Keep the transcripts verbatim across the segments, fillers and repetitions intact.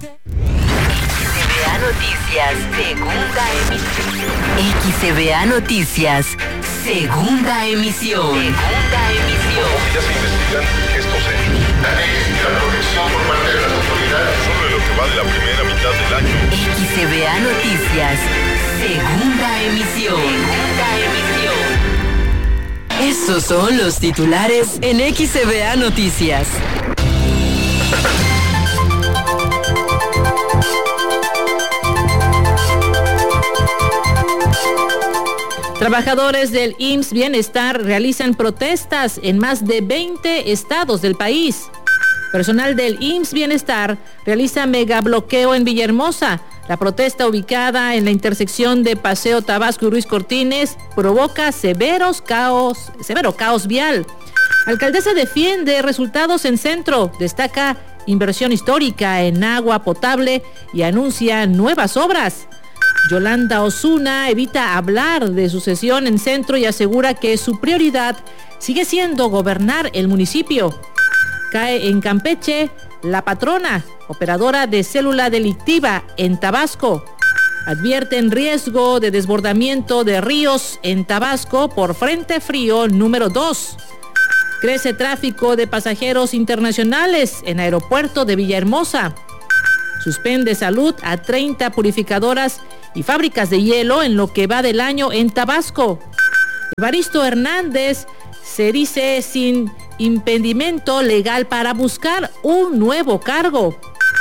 X B A Noticias, segunda emisión. X B A Noticias, segunda emisión. Segunda emisión. Ya se investigan estos hechos. La protección por parte de las autoridades sobre lo que va de la primera mitad del año. X B A Noticias, segunda emisión. Segunda emisión. Estos son los titulares en X B A Noticias. Trabajadores del I M S S Bienestar realizan protestas en más de veinte estados del país. Personal del I M S S Bienestar realiza megabloqueo en Villahermosa. La protesta, ubicada en la intersección de Paseo Tabasco y Ruiz Cortines, provoca severos caos, severo caos vial. Alcaldesa defiende resultados en centro, destaca inversión histórica en agua potable y anuncia nuevas obras. Yolanda Osuna evita hablar de sucesión en centro y asegura que su prioridad sigue siendo gobernar el municipio. Cae en Campeche la patrona, operadora de célula delictiva en Tabasco. Advierten riesgo de desbordamiento de ríos en Tabasco por frente frío número dos. Crece tráfico de pasajeros internacionales en aeropuerto de Villahermosa. Suspende salud a treinta purificadoras y fábricas de hielo en lo que va del año en Tabasco. Evaristo Hernández se dice sin impedimento legal para buscar un nuevo cargo.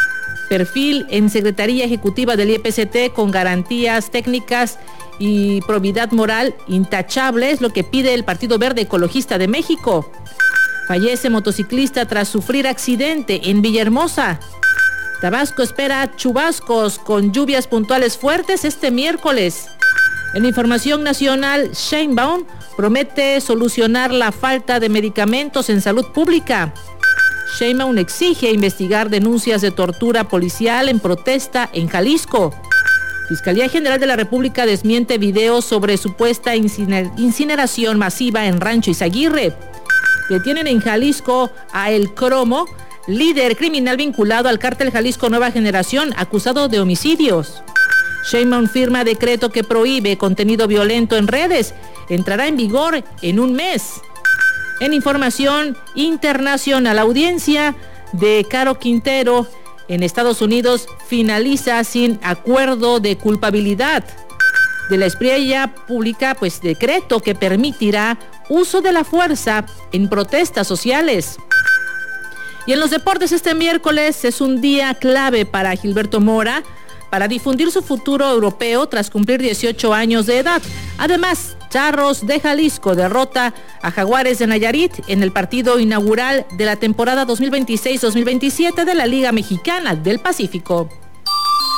Perfil en Secretaría Ejecutiva del I E P C T con garantías técnicas y probidad moral intachable es lo que pide el Partido Verde Ecologista de México. Fallece motociclista tras sufrir accidente en Villahermosa. Tabasco espera chubascos con lluvias puntuales fuertes este miércoles. En información nacional, Sheinbaum promete solucionar la falta de medicamentos en salud pública. Sheinbaum exige investigar denuncias de tortura policial en protesta en Jalisco. Fiscalía General de la República desmiente videos sobre supuesta inciner- incineración masiva en Rancho Izaguirre. Detienen en Jalisco a El Cromo, líder criminal vinculado al cártel Jalisco Nueva Generación, acusado de homicidios. Sheinbaum firma decreto que prohíbe contenido violento en redes. Entrará en vigor en un mes. En información internacional, la audiencia de Caro Quintero en Estados Unidos finaliza sin acuerdo de culpabilidad. De la Espriella publica pues decreto que permitirá uso de la fuerza en protestas sociales. Y en los deportes, este miércoles es un día clave para Gilberto Mora para difundir su futuro europeo tras cumplir dieciocho años de edad. Además, Charros de Jalisco derrota a Jaguares de Nayarit en el partido inaugural de la temporada dos mil veintiséis dos mil veintisiete de la Liga Mexicana del Pacífico.